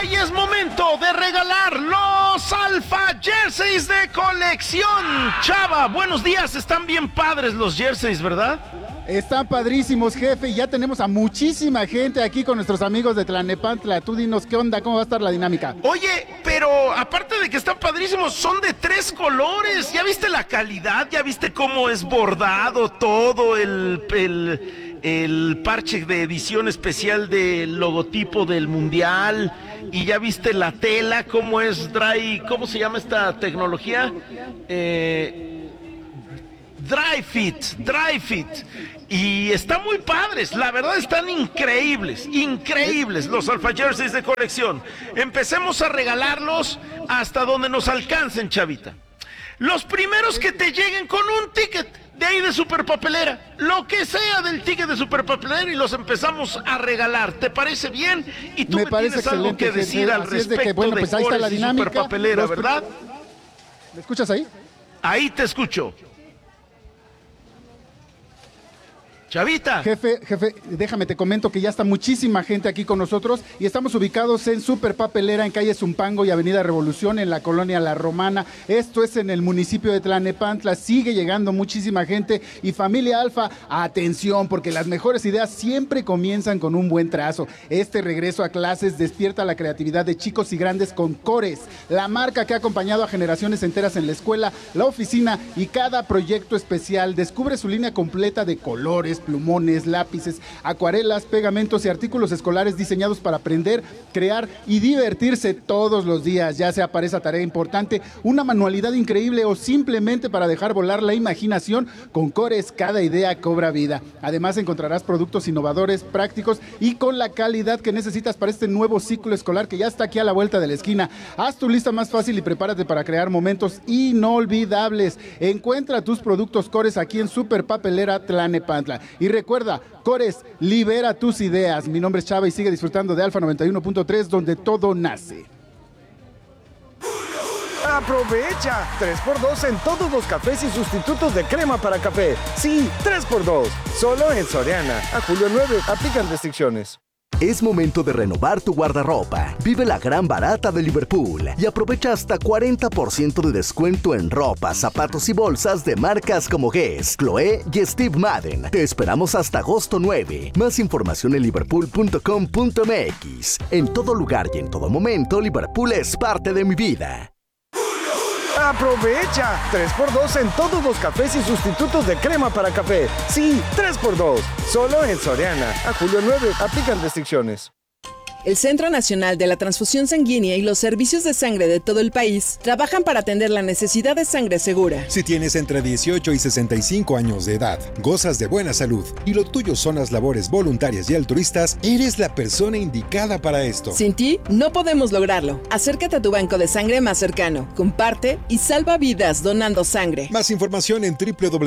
y es momento de regalar los Alpha Jerseys de colección. Chava, buenos días, están bien padres los jerseys, ¿verdad? Están padrísimos, jefe, y ya tenemos a muchísima gente aquí con nuestros amigos de Tlalnepantla. Tú dinos qué onda, cómo va a estar la dinámica. Oye, pero aparte de que están padrísimos, son de 3 colores. ¿Ya viste la calidad? ¿Ya viste cómo es bordado todo el parche de edición especial del logotipo del Mundial? ¿Y ya viste la tela? ¿Cómo es dry? ¿Cómo se llama esta tecnología? Dry fit. Y están muy padres, la verdad están increíbles los Alpha Jerseys de colección. Empecemos a regalarlos hasta donde nos alcancen, chavita. Los primeros que te lleguen con un ticket de ahí de Superpapelera, lo que sea del ticket de Superpapelera, y los empezamos a regalar. ¿Te parece bien? Y tú me tienes algo que decir al respecto de pues ahí está la dinámica. Superpapelera, ¿verdad? ¿Me escuchas ahí? Ahí te escucho. Chavita. Jefe, déjame te comento que ya está muchísima gente aquí con nosotros y estamos ubicados en Superpapelera en calle Zumpango y avenida Revolución en la colonia La Romana. Esto es en el municipio de Tlalnepantla. Sigue llegando muchísima gente y familia Alfa, atención, porque las mejores ideas siempre comienzan con un buen trazo. Este regreso a clases despierta la creatividad de chicos y grandes con Cores, la marca que ha acompañado a generaciones enteras en la escuela, la oficina y cada proyecto especial. Descubre su línea completa de colores, plumones, lápices, acuarelas, pegamentos y artículos escolares diseñados para aprender, crear y divertirse todos los días, ya sea para esa tarea importante, una manualidad increíble o simplemente para dejar volar la imaginación. Con Cores cada idea cobra vida. Además encontrarás productos innovadores, prácticos y con la calidad que necesitas para este nuevo ciclo escolar que ya está aquí a la vuelta de la esquina. Haz tu lista más fácil y prepárate para crear momentos inolvidables. Encuentra tus productos Cores aquí en Superpapelera Tlalnepantla. Y recuerda, Cores, libera tus ideas. Mi nombre es Chava y sigue disfrutando de Alfa 91.3, donde todo nace. ¡Aprovecha! 3x2 en todos los cafés y sustitutos de crema para café. Sí, 3x2. Solo en Soriana. A julio 9. Aplican restricciones. Es momento de renovar tu guardarropa. Vive la gran barata de Liverpool y aprovecha hasta 40% de descuento en ropa, zapatos y bolsas de marcas como Guess, Chloé y Steve Madden. Te esperamos hasta agosto 9. Más información en liverpool.com.mx. En todo lugar y en todo momento, Liverpool es parte de mi vida. ¡Aprovecha! 3x2 en todos los cafés y sustitutos de crema para café. Sí, 3x2. Solo en Soriana. A julio 9. Aplican restricciones. El Centro Nacional de la Transfusión Sanguínea y los servicios de sangre de todo el país trabajan para atender la necesidad de sangre segura. Si tienes entre 18 y 65 años de edad, gozas de buena salud y lo tuyo son las labores voluntarias y altruistas, eres la persona indicada para esto. Sin ti, no podemos lograrlo. Acércate a tu banco de sangre más cercano, comparte y salva vidas donando sangre. Más información en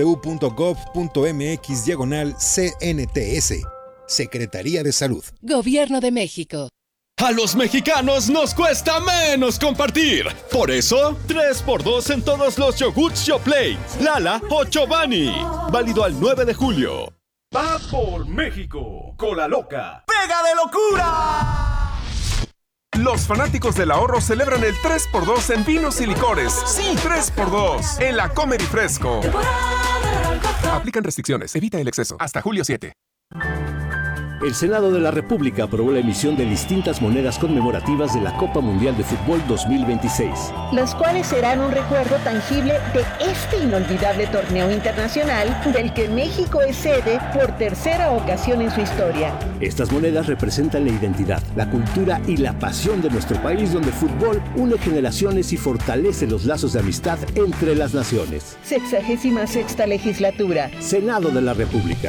www.gov.mx/CNTS. Secretaría de Salud. Gobierno de México. A los mexicanos nos cuesta menos compartir. Por eso, 3x2 en todos los yogurts Yoplait, Lala o Chobani. Válido al 9 de julio. Va por México. Cola Loca. ¡Pega de locura! Los fanáticos del ahorro celebran el 3x2 en vinos y licores. Sí, 3x2 en la Comer y Fresco. Aplican restricciones. Evita el exceso. Hasta julio 7. El Senado de la República aprobó la emisión de distintas monedas conmemorativas de la Copa Mundial de Fútbol 2026. Las cuales serán un recuerdo tangible de este inolvidable torneo internacional del que México es sede por tercera ocasión en su historia. Estas monedas representan la identidad, la cultura y la pasión de nuestro país, donde el fútbol une generaciones y fortalece los lazos de amistad entre las naciones. 66ª legislatura. Senado de la República.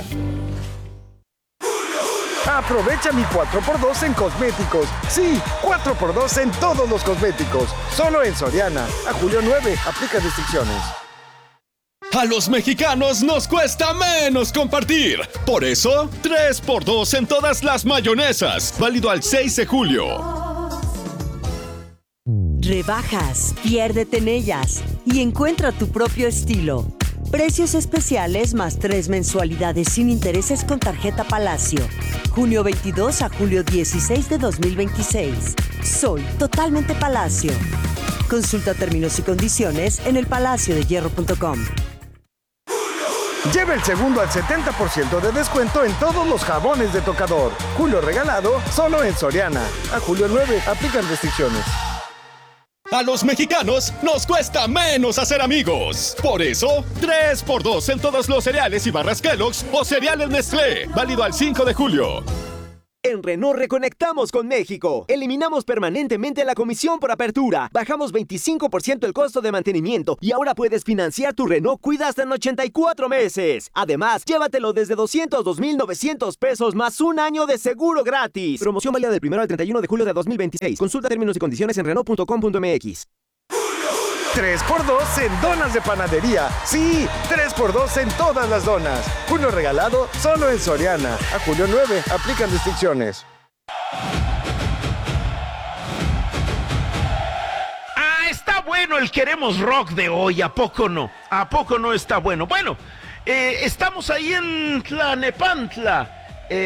Aprovecha mi 4x2 en cosméticos. Sí, 4x2 en todos los cosméticos. Solo en Soriana. A julio 9. Aplica restricciones. A los mexicanos nos cuesta menos compartir. Por eso, 3x2 en todas las mayonesas. Válido al 6 de julio. Rebajas, piérdete en ellas y encuentra tu propio estilo. Precios especiales más 3 mensualidades sin intereses con tarjeta Palacio. Junio 22 a julio 16 de 2026. Soy totalmente Palacio. Consulta términos y condiciones en elpalaciodehierro.com. Lleva el segundo al 70% de descuento en todos los jabones de tocador. Julio regalado solo en Soriana. A julio 9 aplican restricciones. A los mexicanos nos cuesta menos hacer amigos. Por eso, 3x2 en todos los cereales y barras Kellogg's o cereales Nestlé. Válido al 5 de julio. En Renault reconectamos con México. Eliminamos permanentemente la comisión por apertura. Bajamos 25% el costo de mantenimiento y ahora puedes financiar tu Renault Kwid hasta en 84 meses. Además, llévatelo desde 202,900 pesos más un año de seguro gratis. Promoción válida del 1 al 31 de julio de 2026. Consulta términos y condiciones en Renault.com.mx. 3x2 en donas de panadería. Sí, 3x2 en todas las donas. Julio regalado solo en Soriana. A julio 9 aplican restricciones. Está bueno el Queremos Rock de hoy, ¿a poco no? ¿A poco no está bueno? Bueno, estamos ahí en Tlalnepantla.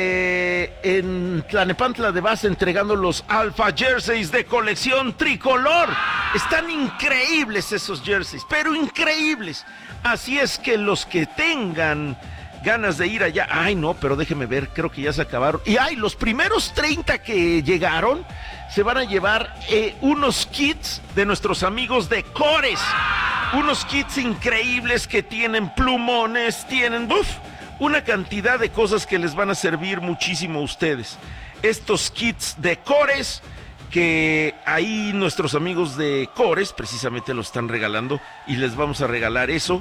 En Tlalnepantla de base entregando los Alpha Jerseys de colección tricolor. Están increíbles esos jerseys, pero increíbles. Así es que los que tengan ganas de ir allá, ay no, pero déjeme ver, creo que ya se acabaron. Y los primeros 30 que llegaron se van a llevar unos kits de nuestros amigos de Cores. Unos kits increíbles que tienen plumones, tienen una cantidad de cosas que les van a servir muchísimo a ustedes. Estos kits de Cores, que ahí nuestros amigos de Cores precisamente lo están regalando, y les vamos a regalar eso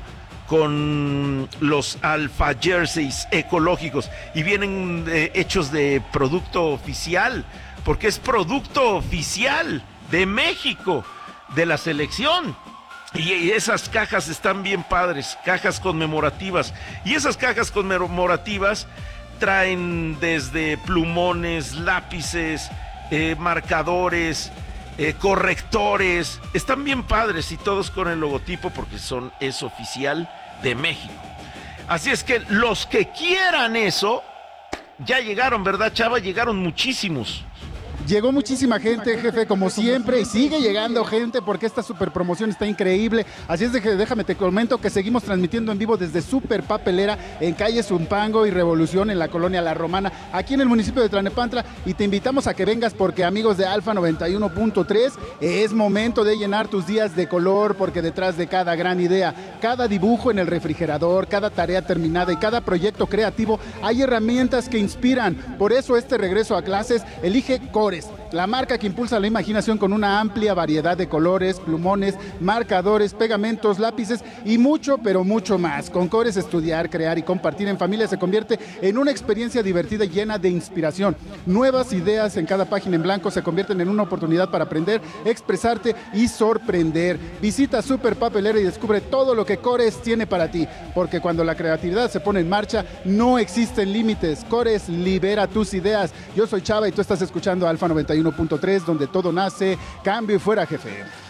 con los Alpha Jerseys ecológicos, y vienen hechos de producto oficial, porque es producto oficial de México, de la selección. Y esas cajas están bien padres, cajas conmemorativas. Y esas cajas conmemorativas traen desde plumones, lápices, marcadores, correctores. Están bien padres y todos con el logotipo porque es oficial de México. Así es que los que quieran eso, ya llegaron, ¿verdad, Chava? Llegaron muchísimos. Llegó muchísima gente, jefe, como siempre, y sigue llegando gente porque esta super promoción está increíble. Así es de que déjame te comento que seguimos transmitiendo en vivo desde Super Papelera en calle Zumpango y Revolución en la colonia La Romana, aquí en el municipio de Tlalnepantla, y te invitamos a que vengas porque, amigos de Alfa 91.3, es momento de llenar tus días de color, porque detrás de cada gran idea, cada dibujo en el refrigerador, cada tarea terminada y cada proyecto creativo hay herramientas que inspiran. Por eso este regreso a clases elige Cores, la marca que impulsa la imaginación con una amplia variedad de colores, plumones, marcadores, pegamentos, lápices y mucho, pero mucho más. Con Cores, estudiar, crear y compartir en familia se convierte en una experiencia divertida y llena de inspiración. Nuevas ideas en cada página en blanco se convierten en una oportunidad para aprender, expresarte y sorprender. Visita Super Papelera y descubre todo lo que Cores tiene para ti, porque cuando la creatividad se pone en marcha, no existen límites. Cores libera tus ideas. Yo soy Chava y tú estás escuchando Alfa 91.3, donde todo nace. Cambio y fuera, jefe.